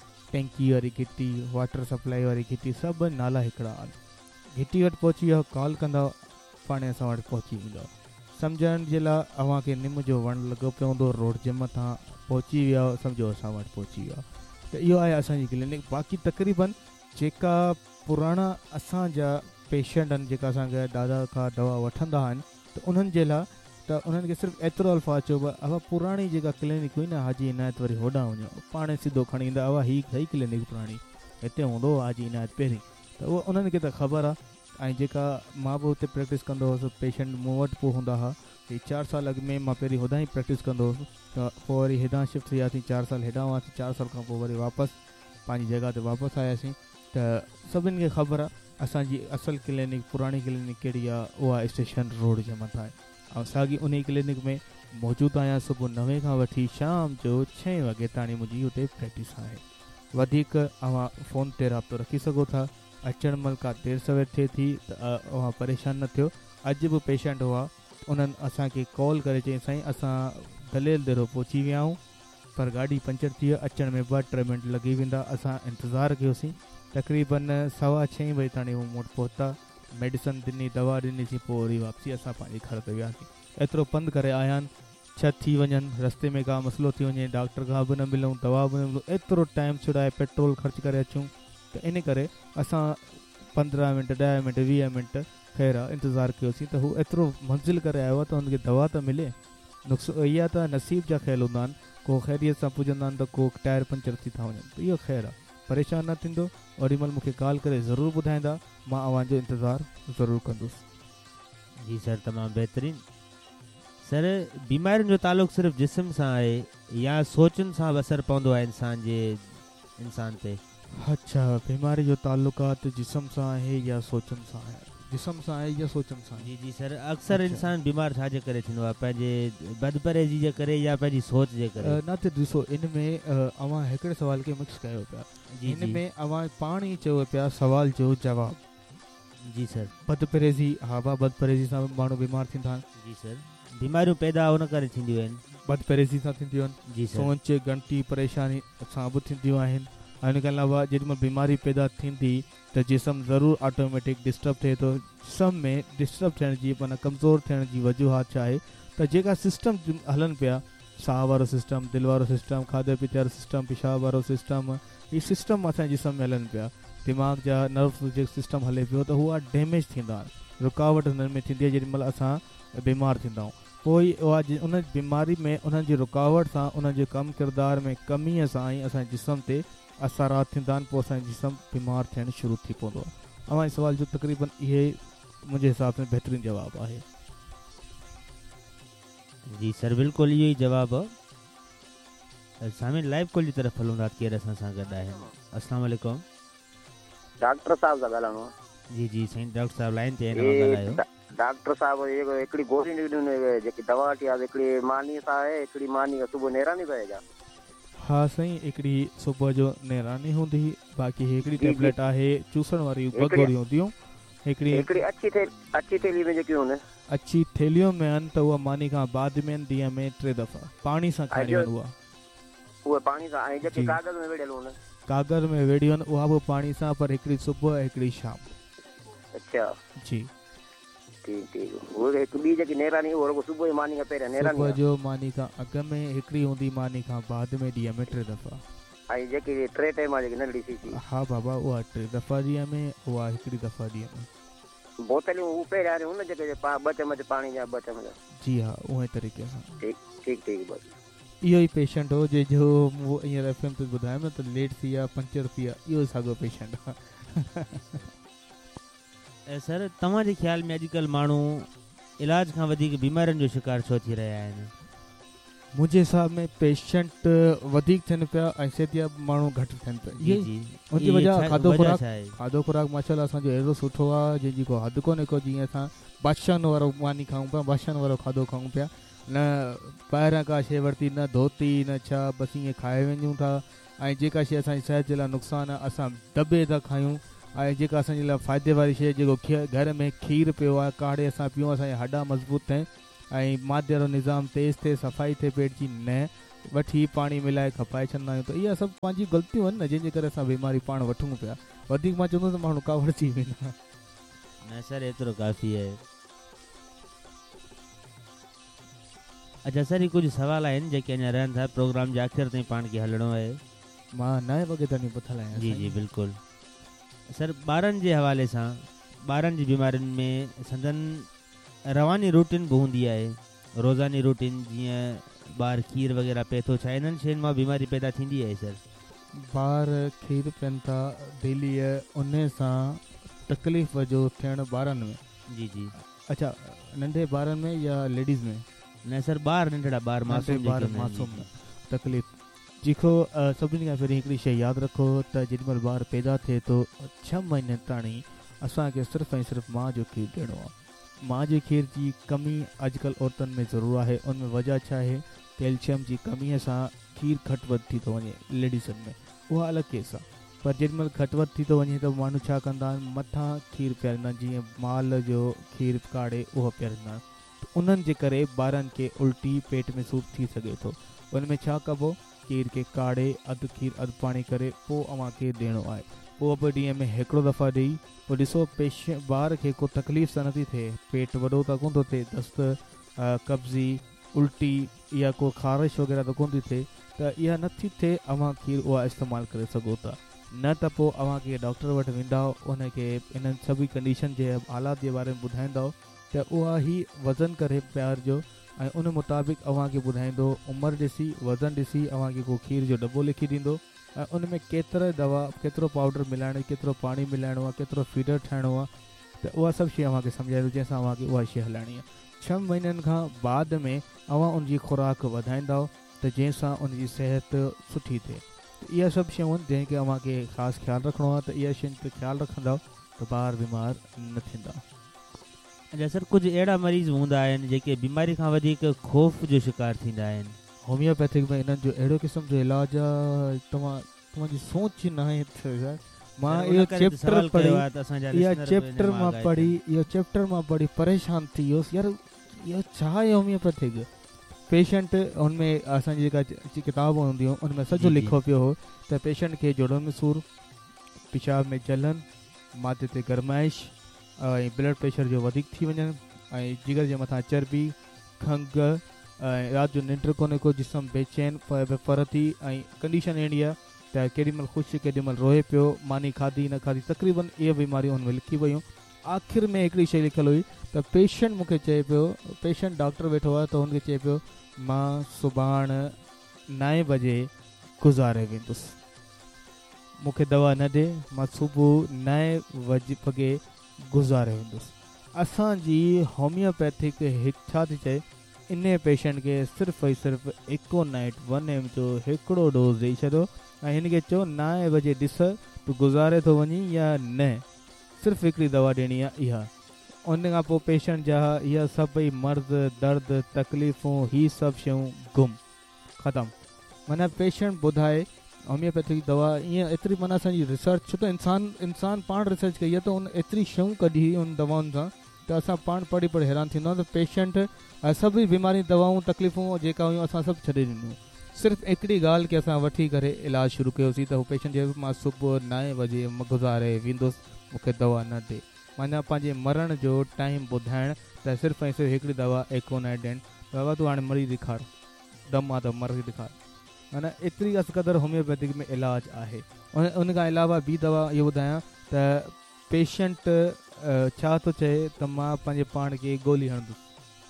टैंकी वारी घिटी, वाटर सप्लाई वारी घिटी, सभु नाला हिकिड़ा आहिनि। घिटी वटि पहुची वियो कॉल कंदा पाणे असां वटि पहुची वेंदो। सम्झण जे लाइ अव्हां खे निम जो वणु लॻो पियो हूंदो, रोड जे मथां पहुची विया सम्झो असां वटि पहुची विया। त इहो आहे असांजी क्लिनिक। बाक़ी तक़रीबन जेका पुराणा असांजा पेशेंट आहिनि जेका असांखे दादा खां दवा वठंदा आहिनि त उन्हनि जे लाइ त उन्हनि खे सिर्फ़ु एतिरो अल्फाज़ चइबो आहे, अवा पुराणी जेका क्लिनिक हुई न हाजी इनायत वरी होॾां वञो, पाणे सिधो खणी ईंदा, अवा हीअ क्लिनिक पुराणी हिते हूंदो हाजी इनायत पहिरीं। त उहो उन्हनि खे त ख़बर आहे। ऐं जेका मां बि हुते प्रैक्टिस कंदो हुउसि, पेशेंट मूं वटि पोइ हूंदा हुआ। 4 साल अॻु में मां पहिरीं होॾां ई प्रैक्टिस कंदो हुउसि, त पोइ वरी हेॾां शिफ्ट थियासीं, 4 साल हेॾां हुआसीं, 4 साल खां पोइ वरी वापसि पंहिंजी जॻह ते वापसि आयासीं। त सभिनि खे ख़बर आहे असांजी असुलु क्लिनिक पुराणी क्लिनिक कहिड़ी आहे, उहा स्टेशन रोड जे मथां आहे। ऐं साॻी उन क्लिनिक में मौजूदु आहियां। सुबुह 9 खां वठी शाम जो 6 वॻे ताणी मुंहिंजी हुते प्रैक्टिस आहे। वधीक अव्हां फ़ोन ते राब्तो रखी सघो था। अचण महिल का देरि सवेर थिए थी त अव्हां परेशान न थियो। अॼु बि पेशेंट हुआ, उन्हनि असांखे कॉल करे चई साईं असां दलेल देरो पहुची विया आहियूं, पर गाॾी पंचर थी वियो, अचण में 2-3 मिंट लॻी वेंदा। असां इंतज़ारु कयोसीं, तक़रीबन 6:15 बजे ताणी हू मूं वटि पहुता, मेडिसन ॾिनी, दवा ॾिनीसीं, पोइ वरी वापसी असां पंहिंजे घर ते वियासीं। एतिरो पंधु करे आया आहिनि, छह थी वञनि, रस्ते में का मसइलो थी वञे, डॉक्टर खां बि न मिलूं, दवा बि न मिलूं, एतिरो टाइम छुड़ाए पेट्रोल ख़र्च करे अचूं, त इन करे असां 15 मिंट 10 मिंट 20 मिंट ख़ैर इंतज़ारु कयोसीं। त हू एतिरो मंज़िल करे आयो आहे त हुनखे दवा त मिले। इहा त नसीब जा ख़्याल हूंदा आहिनि, को ख़ैरियत सां पुॼंदा आहिनि त को टायर पंचर थी था वञनि, त इहो ख़ैरु आहे, परेशान न थींदो। ओॾी महिल मूंखे कॉल करे ज़रूरु ॿुधाईंदा, मां अव्हांजो इंतज़ारु ज़रूरु कंदुसि। जी सर, तमामु बहितरीनु। सर, बीमारियुनि जो तालुक़ु सिर्फ़ु जिस्म सां आहे या सोचुनि सां बि असरु पवंदो आहे इंसान ते? अच्छा, बीमारी जो ताल्लुकात जिस्म सां आहे या सोचनि सां आहे? जिस्म सां आहे या सोचनि सां? जी जी सर, अक्सर इंसान बीमार छाजे करे थींदो आहे, पंहिंजे बदपरहेज़ी जे करे या पंहिंजी सोच जे करे? न त ॾिसो, इन में अव्हां हिकिड़े सुवाल खे मिक्स कयो पिया। इन में अव्हां पाण ई चयो पिया सुवाल जो जवाबु। जी सर। बदपरहेज़ी, हा भाउ, बदपरहेज़ी सां माण्हू बीमार थींदा आहिनि। जी सर, बीमारियूं पैदा हुन करे थींदियूं आहिनि, बदपरहेज़ी सां थींदियूं आहिनि। जी सर। सोच घंटी परेशानी सां बि थींदियूं आहिनि। ऐं हिन खां अलावा जेॾीमहिल बीमारी पैदा थींदी त जिस्म ज़रूरु ऑटोमेटिक डिस्टर्ब थिए थो। जिस्म में डिस्टर्ब थियण जी माना कमज़ोर थियण जी वजूहात छा आहे त जेका सिस्टम हलनि पिया, साह वारो सिस्टम, दिलि वारो सिस्टम, खाधे पीते वारो सिस्टम, पेशाब वारो सिस्टम, हीअ सिस्टम असांजे जिस्म में हलनि पिया। दिमाग़ जा नर्व जो सिस्टम हले पियो त उहा डैमेज थींदा आहिनि, रुकावट हुननि में थींदी आहे जेॾीमहिल असां बीमार थींदा आहियूं। पोइ उहा उन बीमारी में उन्हनि जी रुकावट सां, उन्हनि जे कमु किरदार में कमीअ सां ई असांजे जिस्म ते असरात थींदा आहिनि, पोइ असांजो जिस्म बीमार थियणु शुरू थी पवंदो आहे। अव्हां सवाल जो तक़रीबन इहे मुंहिंजे हिसाब सां बहितरीनु जवाबु आहे। जी सर, बिल्कुलु इहो ई जवाबु आहे। सामिन लाइव कॉल जी तरफ़ हलूं था, केरु असां सां गॾु आहिनि? अस्सलाम वालेकुम। डॉक्टर साहब सां ॻाल्हाइणो आहे। जी जी साईं, डॉक्टर साहब लाइन ते आहिनि, डॉक्टर साहब हिकिड़ी गोरी ॾिनी, जेकी दवा वठी आहे, हिकिड़ी मानी सां आहे, हिकिड़ी मानी सुबुह नेरानी पए जा। हा साईं, हिकिड़ी सुबुह जो नेरानी हूंदी, बाक़ी हिकिड़ी टेबलेट आहे चूसण वारी, 2 गोरियूं हूंदियूं। हिकिड़ी अच्छी थैली में जेकी हूंदी, अच्छी थैलियों में आहिनि, त उहा मानी खां बाद में ॾींहं में 3 दफ़ा पाणी सां खाइणी आहिनि। उहा पाणी सां, ऐं जेकी कागज़ में वेड़ियल हूंदी, कागर में वेड़ियूं आहिनि, उहा बि पाणी सां, पर हिकिड़ी सुबुह हिकिड़ी शाम। अच्छा जी, ठीक। वो एक बी जेकी नेरानी वो सुबह ही मानी का पहिरियां नेरानी, सुबुह जो मानी खां अॻु में हिकिड़ी हूंदी, मानी खां बाद में ॾींहं में 3 दफ़ा। ऐं जेकी 3 टाइम आहे जेकी नंढड़ी सी। हा बाबा, उहा 3 दफ़ा ॾींहं में, उहा हिकिड़ी दफ़ा ॾींहं में। बोतलियूं हू पहिरियां हुन जेके 2 चम्मच पाणी जा 2 चम्मच। जी हा, उहे तरीक़े सां। ठीक बस। इहो ई पेशेंट हो जो वो हींअर एफएम ते ॿुधायो न त लेट थी विया, पंचर थी विया, इहो साॻियो पेशेंट आहे। सर, तव्हांजे ख़्याल में अॼुकल्ह माण्हू इलाज खां वधीक बीमारियुनि जो शिकार छो थी रहिया आहिनि? मुंहिंजे हिसाब में पेशेंट वधीक थियनि पिया ऐं सिहतियाब माण्हू घटि थियनि पिया। उनजी वजह खाधो खुराक माशाल्लाह असांजो अहिड़ो सुठो आहे जंहिंजी को हदि कोन्हे को। जीअं असां बादशाहनि वारो मानी खाऊं पिया, बादशाहनि वारो खाधो खाऊं पिया, न ॿाहिरां का शइ वरिती, न धोती, न छा, बसि ईअं खाए वञूं था। ऐं जेका शइ असांजी सिहत जे लाइ नुक़सानु आहे, असां दॿे था खायूं। ऐं जेका असांजे लाइ फ़ाइदे वारी शइ जेको घर में खीरु पियो आहे काढ़े असां पियूं असांजा हॾा मज़बूत थियनि ऐं मादे वारो निज़ाम तेज़ थिए सफ़ाई थिए पेट जी न वठी पाणी मिलाए खपाए छॾंदा आहियूं त इहा सभु पंहिंजी ग़लतियूं आहिनि न जंहिंजे करे असां बीमारी पाण वठूं पिया वधीक मां चवंदुसि त माण्हू कावड़ थी वेंदा न सर एतिरो काफ़ी आहे। अच्छा सर ही कुझु सुवाल आहिनि जेके अञा रहनि था प्रोग्राम जे आख़िर ताईं पाण खे हलणो आहे। मां 9 वॻे ताईं पथल आहियां। जी जी बिल्कुलु सर ॿारनि जे हवाले सां ॿारनि जी बीमारियुनि में संदन रवानी रूटीन बि हूंदी आहे रोज़ानी रूटीन जीअं ॿार खीर वग़ैरह पीए थो छा इन्हनि शयुनि मां बीमारी पैदा थींदी आहे सर? ॿार खीर पीअनि था डेली उन सां तकलीफ़ जो थियणु ॿारनि में। जी जी अच्छा नंढे ॿारनि में या लेडीज़ में? न सर ॿार नंढड़ा ॿार मासूम तकलीफ़ जेको सभिनी खां पहिरीं हिकिड़ी शइ यादि रखो त जेॾीमहिल ॿारु पैदा थिए थो 6 महीने ताईं असांखे सिर्फ़ु ऐं सिर्फ़ु माउ जो खीरु ॾियणो आहे। माउ जे खीर जी कमी अॼुकल्ह औरतुनि में ज़रूरु आहे उन में वजह छा आहे कैल्शियम जी कमीअ सां खीर घटि वधि थी थो वञे लेडीसनि में उहा अलॻि केस आहे पर जेॾीमहिल घटि वधि थी थो वञे त माण्हू छा कंदा आहिनि मथां खीरु पीआरींदा आहिनि जीअं माल जो खीरु काढ़े उहो पीआरींदा आहिनि उन्हनि जे करे ॿारनि खे उल्टी पेट में सूर थी सघे थो। उन में छा कबो खीर खे काढ़े अधु खीरु अधु पाणी करे पोइ अव्हांखे ॾियणो आहे पोइ बि ॾींहं में हिकिड़ो दफ़ा ॾेई पोइ ॾिसो ॿार खे को तकलीफ़ सां नथी थिए पेट वॾो त कोन थो थिए दस्त कब्ज़ी उल्टी या को ख़ारिश वग़ैरह त कोन थी थिए त इहा नथी थिए अव्हां खीरु उहा इस्तेमालु करे सघो था न त पोइ अव्हांखे डॉक्टर वटि वेंदा उनखे इन्हनि सभी कंडीशन जे हालात जे बारे में ॿुधाईंदव त उहा ई वज़न करे प्यार जो ऐं उन मुताबिक़ अव्हांखे ॿुधाईंदो उमिरि ॾिसी वज़न ॾिसी अव्हांखे को खीर जो दॿो लिखी ॾींदो ऐं उन में केतिरा दवा केतिरो पाउडर मिलाइणो केतिरो पाणी मिलाइणो आहे केतिरो फीडर ठाहिणो आहे त उहा सभु शइ अव्हांखे सम्झाईंदो जंहिंसां अव्हांखे उहा शइ हलाइणी आहे। 6 महीननि खां बाद में अव्हां उनजी खुराक वधाईंदव त जंहिंसां उनजी सिहत सुठी थिए इहा सभु शयूं आहिनि जंहिंखे अव्हांखे ख़ासि ख़्यालु रखिणो आहे त इहा शयुनि ते ख़्यालु रखंदव त ॿार बीमार न थींदा। अच्छा सर कुझु अहिड़ा मरीज़ हूंदा आहिनि जेके बीमारी खां वधीक ख़ौफ़ जो शिकार थींदा आहिनि होम्योपैथिक में इन्हनि जो अहिड़ो क़िस्म जो इलाज आहे तव्हांजी सोच न आहे। मां इहो चैप्टर मां पढ़ी परेशान थी वियुसि यार इहो छा आहे होम्योपैथिक पेशेंट हुनमें असांजी जेका किताब हूंदियूं उनमें सॼो लिखो पियो हो त पेशेंट खे जोड़नि में सूरु पेशाब में जलन माथे ते गरमाइश ऐं ब्लड प्रेशर जो वधीक थी वञनि ऐं जिगर जे मथां चर्बी खंघि ऐं राति जो निंड कोन्हे को जिस्म बेचैन फर थी ऐं कंडीशन अहिड़ी आहे त केॾीमहिल ख़ुशि केॾीमहिल रोए पियो मानी खाधी न खाधी तक़रीबन इहे बीमारियूं हुन में लिखी वियूं। आख़िर में हिकिड़ी शइ लिखियलु हुई त पेशेंट मूंखे चए पियो पेशेंट डॉक्टर वेठो आहे त हुनखे चए पियो मां सुभाणे 9 बजे गुज़ारे वेंदुसि मूंखे दवा न ॾे मां सुबुह 9 वॻे गुज़ारे वेंदुसि। असांजी होम्योपैथिक छा थी चए इन पेशेंट खे सिर्फ़ु ऐं सिर्फ़ु इकोनाइट 1 mg जो हिकिड़ो डोज़ ॾेई छॾियो ऐं हिन खे चयो 9 बजे ॾिस तूं गुज़ारे थो वञी या न सिर्फ़ु हिकिड़ी दवा ॾियणी आहे इहा। उन खां पोइ पेशेंट जा इहा सभई मर्ज़ दर्द तकलीफ़ूं हीअ सभु शयूं गुम ख़तमु माना पेशेंट ॿुधाए होम्योपैथिक दवा ईअं एतिरी माना असांजी रिसर्च छो त इंसान पाण रिसर्च कई आहे त उन एतिरी शयूं कढी उन दवाउनि सां त असां पाण पढ़ी हैरान थींदा आहियूं त पेशेंट सभई बीमारी दवाऊं तकलीफ़ूं जेका हुयूं असां सभु छॾे ॾिनियूं सिर्फ़ु हिकिड़ी ॻाल्हि की असां वठी करे इलाजु शुरू कयोसीं त हू पेशेंट चए मां सुबुह 9 बजे गुज़ारे वेंदुसि मूंखे दवा न ॾे माना पंहिंजे मरण जो टाइम ॿुधाइण त सिर्फ़ु ऐं सिर्फ़ु हिकिड़ी दवा एकोनाइट ॾियनि बाबा तूं हाणे मरी ॾेखार दम आहे त मरी ॾेखार माना एतिरी क़दुरु होम्योपैथिक में इलाजु आहे। उन खां अलावा ॿी दवा इहो ॿुधायां त पेशेंट छा थो चए त मां पंहिंजे पाण खे गोली हणंदुसि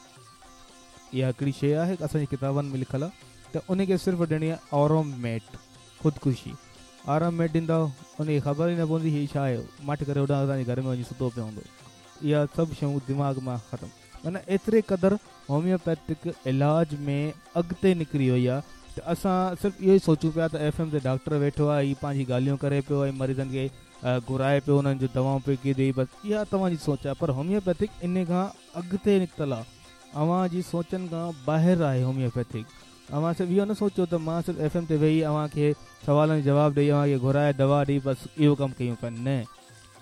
इहा हिकिड़ी शइ आहे असांजी किताबनि में लिखियलु आहे त उनखे सिर्फ़ु ॾियणी आहे ऑरोमेट ख़ुदकुशी ऑरोमेट ॾींदव उनखे ख़बर ई न पवंदी हीअ छा आहे मट करे होॾां असांजे घर में वञी सुतो पियो हूंदो इहा सभु शयूं दिमाग़ मां ख़तमु माना एतिरे क़दुरु होम्योपैथिक इलाज में अॻिते निकिरी वई आहे त असां सिर्फ़ु इहो ई सोचूं पिया त FM ते डॉक्टर वेठो आहे हीअ पंहिंजी ॻाल्हियूं करे पियो ऐं मरीज़नि खे घुराए पियो उन्हनि जूं दवाऊं पियो की ॾेई बसि इहा तव्हांजी सोच आहे पर होम्योपैथिक इन खां अॻिते निकितल आहे अव्हांजी सोचनि खां ॿाहिरि आहे होम्योपैथिक। अव्हां सिर्फ़ु इहो न सोचो त मां सिर्फ़ु FM ते वेही अव्हांखे सवालनि जो जवाबु ॾेई अव्हांखे घुराए दवा ॾेई बसि इहो कमु कयूं पिया न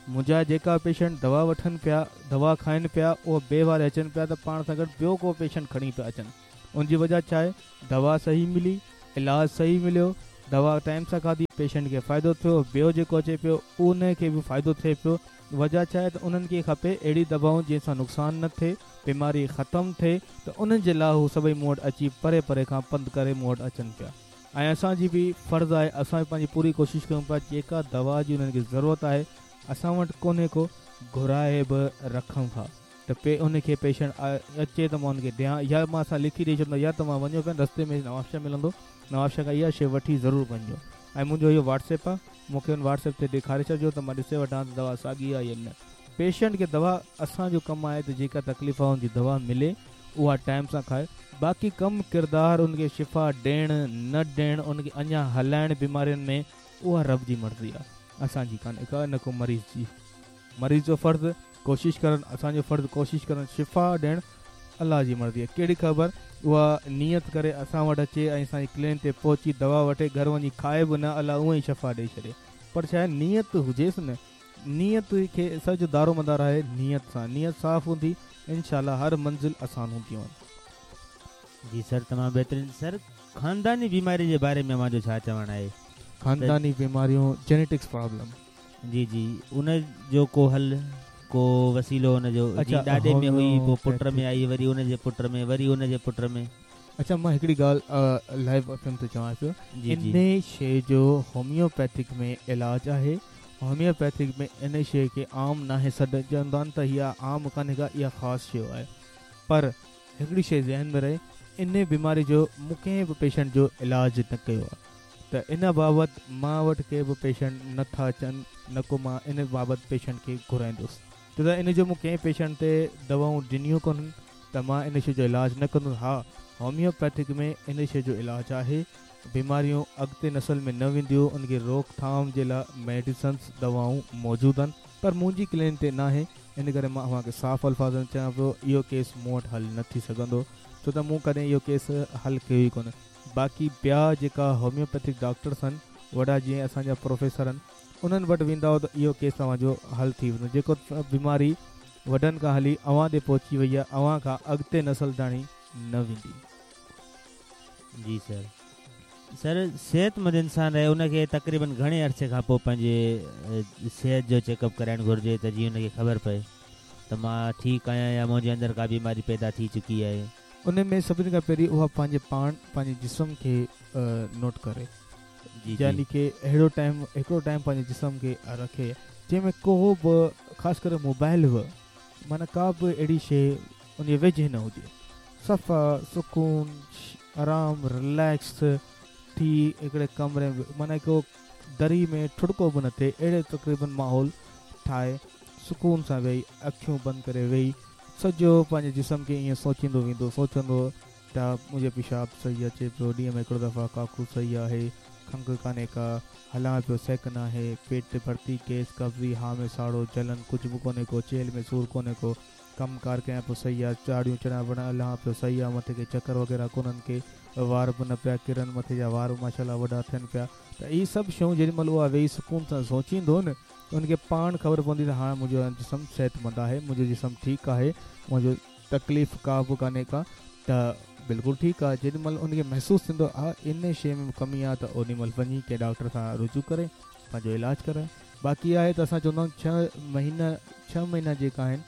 मुंहिंजा जेका पेशेंट दवा वठनि पिया, दवा खाइनि पिया, उहो ॿिए वारे अचनि पिया त पाण सां गॾु ॿियो को पेशेंट खणी पिया अचनि। उनजी वजह छा आहे? दवा सही मिली, इलाजु सही मिलियो, दवा टाइम सां खाधी, पेशेंट खे फ़ाइदो थियो, ॿियो जेको अचे पियो उन खे बि फ़ाइदो थिए पियो। वजह छा आहे? त उन्हनि खे खपे अहिड़ी दवाऊं जंहिंसां नुक़सानु न थिए, बीमारी ख़तमु थिए, त उन्हनि जे लाइ हू सभई मूं वटि अची परे परे खां पंधु करे मूं वटि अचनि पिया। ऐं असांजी बि फ़र्ज़ु आहे, असां बि पंहिंजी पूरी कोशिशि कयूं पिया जेका दवा जी उन्हनि खे ज़रूरत आहे असां वटि कोन्हे को घुराए बि रखूं था, त उनखे पेशेंट अचे त मां उनखे ॾियां, या मां असां लिखी ॾेई छॾींदो, या तव्हां वञो पिया रस्ते में नवाबशाह मिलंदो, नवाबशाह खां इहा शइ वठी ज़रूरु वञिजो। ऐं मुंहिंजो इहो व्हाट्सएप आहे, मूंखे हुन व्हाट्सएप ते ॾेखारे छॾिजो त मां ॾिसे वठां त दवा साॻी आहे या न। पेशेंट खे दवा असांजो कमु आहे त जेका तकलीफ़ आहे हुनजी दवा मिले, उहा टाइम सां खाए। बाक़ी कमु किरदारु उनखे शिफ़ा ॾियणु न ॾियणु, उनखे अञा हलाइणु बीमारियुनि में, उहा रब जी मर्ज़ी आहे, असांजी कान्हे का, न को मरीज़ जी। मरीज़ जो फ़र्ज़ु कोशिशि करणु, असांजो फ़र्ज़ु कोशिशि करणु, शिफ़ा ॾियणु अलाह जी मर्ज़ी आहे। कहिड़ी ख़बर उहा नियत करे असां वटि अचे ऐं असांजी क्लिनिक ते पहुची दवा वठे, घर वञी खाए बि न, अलाह उअं ई शफ़ा ॾेई छॾे। पर छा आहे? नियत हुजेसि न, नियत खे सॼो दारो मदार आहे नियत सां। नियत साफ़ हूंदी, इनशाला हर मंज़िल आसान हूंदियूं आहिनि। जी सर, तमामु बहितरीनु। सर, ख़ानदानी बीमारी जे बारे में मुंहिंजो छा चवणु आहे? ख़ानदानी बीमारियूं, जेनेटिक्स प्रॉब्लम, जी जी, उन जो को हल, को वसीलो उनजो? अच्छा, ॾाॾे में हुई, पोइ पुट में आई, वरी उनजे पुट में, वरी उनजे पुट में। अच्छा, मां हिकिड़ी ॻाल्हि लाइव एफएम ते चवां पियो, इन शइ जो होम्योपैथिक में इलाजु आहे। होम्योपैथिक में इन शइ खे आम नाहे, सॾ चवंदा आहिनि त इहा आम कान्हे का, इहा ख़ासि शइ आहे। पर हिकिड़ी शइ ज़हन में रहे, इन बीमारी जो मूं कंहिं बि पेशेंट जो इलाजु न कयो आहे, त इन बाबति मां वटि के बि पेशेंट नथा अचनि, न को मां इन बाबति पेशेंट खे घुराईंदुसि। छो त इन जो मूं कंहिं पेशेंट ते दवाऊं ॾिनियूं कोन्हनि त मां इन शइ जो इलाजु न कंदुसि। हा, होम्योपैथिक में इन शइ जो इलाजु आहे, बीमारियूं अॻिते नसल में न वेंदियूं, उनखे रोकथाम जे लाइ मेडिसन्स दवाऊं मौजूदु आहिनि, पर मुंहिंजी क्लिनिक ते न आहे। इन करे मां तव्हांखे साफ़ अल्फाज़ में चवां पियो, इहो केस मूं वटि हल न थी सघंदो, छो त मूं कॾहिं इहो केस हल कयो ई कोन्हे। बाक़ी ॿिया जेका होम्योपैथिक डॉक्टर्स आहिनि, वॾा जीअं असांजा प्रोफेसर आहिनि, उन्हनि वटि वेंदा त इहो केस तव्हांजो हल थी वेंदो। जेको बीमारी वॾनि खां हली अव्हां ते पहुची वई आहे, अव्हां खां अॻिते नसल ताणी न वेंदी। जी सर। सर, सिहतमंद इंसान आहे, उनखे तक़रीबन घणे अरसे खां पोइ पंहिंजे सिहत जो चेकअप कराइणु घुरिजे, त जीअं उनखे ख़बर पए त मां ठीकु आहियां या मुंहिंजे अंदरि का बीमारी पैदा थी चुकी आहे? उन में सभिनी खां पहिरीं उहा पंहिंजे जिस्म खे नोट करे, यानी कि हिकिड़ो टाइम पंहिंजे जिस्म खे रखे जंहिंमें को बि ख़ासि करे मोबाइल बि, माना का बि अहिड़ी शइ उन वेझे न हुजे, सफ़ा सुकून आराम रिलैक्स थी हिकिड़े कमरे में, माना हिकु दरी में ठुड़को बि न थिए, अहिड़े तक़रीबन माहौल ठाहे सुकून सां वेही, अखियूं बंदि करे वेही, सॼो पंहिंजे जिस्म खे ईअं सोचींदो वेंदो, सोचंदो त मुंहिंजो पेशाब सही अचे पियो, ॾींहं में हिकिड़ो दफ़ा काकू सही आहे, खंघि कान्हे का, हलां पियो सेक न आहे, पेट ते भर्ती केस कब्ज़ी, हाँ में साड़ो जलन कुझु बि कोन्हे को, चेल में सूर कोन्हे को, कमकार कयां पियो सही आहे, चाड़ियूं चढ़ा वण हलां पियो सही आहे, मथे खे चकर वग़ैरह कोन्हनि के, वार बि न पिया किरनि, मथे जा वार माशाल्लाह वॾा थियनि पिया। त इहे सभु शयूं जेॾीमहिल उहा वेही सुकून सां सोचींदो न, उनखे पाण ख़बर पवंदी त हाणे मुंहिंजो जिस्म सिहतमंद आहे, मुंहिंजो जिस्म ठीकु आहे, मुंहिंजो तकलीफ़ का बि कान्हे का, त बिल्कुलु ठीकु आहे। जेॾीमहिल उनखे महसूसु थींदो आहे इन शइ में कमी आहे, त ओॾीमहिल वञी कंहिं डॉक्टर सां रुजू करे पंहिंजो इलाजु कराए। बाक़ी आहे त असां चवंदा आहियूं 6 महीना जेका आहिनि,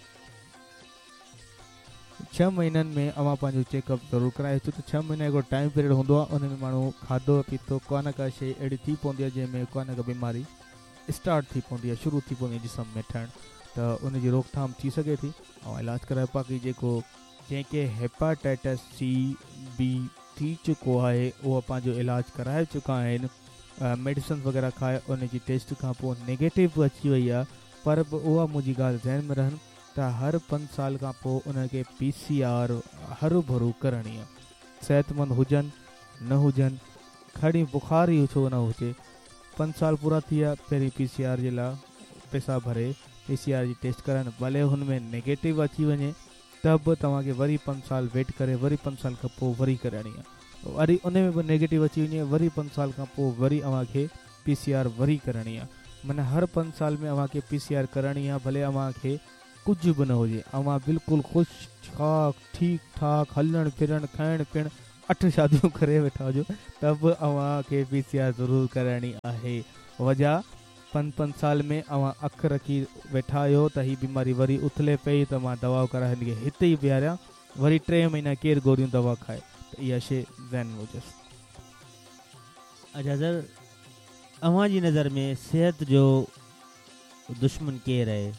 6 महीननि में अवां पंहिंजो चेकअप ज़रूरु कराए, छो त 6 महीना हिकिड़ो टाइम पीरियड हूंदो आहे, उन में माण्हू खाधो पीतो का न का शइ अहिड़ी थी पवंदी आहे जंहिंमें का न का बीमारी स्टार्ट थी पवंदी आहे, शुरू थी पवंदी आहे जिस्म में ठहणु, त उनजी रोकथाम थी सघे थी ऐं इलाजु कराए। बाक़ी जेको जंहिंखे हेपाटाइटिस C/B थी चुको आहे, उहो पंहिंजो इलाजु कराए चुका आहिनि, मेडिसिन वग़ैरह खाए, उनजी टेस्ट खां पोइ नेगेटिव अची वई आहे, पर बि उहा मुंहिंजी ॻाल्हि ज़हन में रहनि त हर 5 साल खां पोइ उनखे PCR हरू भरू करणी आहे। सिहतमंद हुजनि न हुजनि, खड़ी बुखार ई छो न हुजे, 5 साल पूरा थी विया, पहिरीं PCR जे लाइ पैसा भरे PCR जी टेस्ट कराइनि, भले हुन में नेगेटिव अची वञे त बि तव्हांखे वरी 5 साल वेट करे, वरी 5 साल खां पोइ वरी कराइणी आहे, वरी उन में बि नेगेटिव अची वञे, वरी 5 साल खां पोइ वरी तव्हांखे PCR वरी करणी आहे। माना हर 5 साल में अव्हांखे PCR करणी आहे, भले अव्हांखे कुझु बि न हुजे, अव्हां बिल्कुलु ख़ुशि ठीक ठाक हलण फिरण खाइण पीअण 8 शादियूं करे वेठा हुजो त बि अव्हांखे PCR ज़रूरु करणी आहे। वजह 5 साल में अव्हां अखि रखी वेठा आहियो त ही बीमारी वरी उथले पई त मां दवा कराए हिनखे हिते ई बीहारियां, वरी 3 महीना केरु गोरियूं दवा खाए, त इहा शइ ज़हन में हुजसि। अच्छा सर, अव्हां जी नज़र में सेहत जो दुश्मन केरु आहे?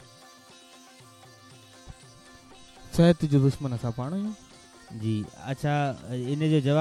सेहत जो दुश्मन असां पाण आहियूं। जी, अच्छा इन जो जवाब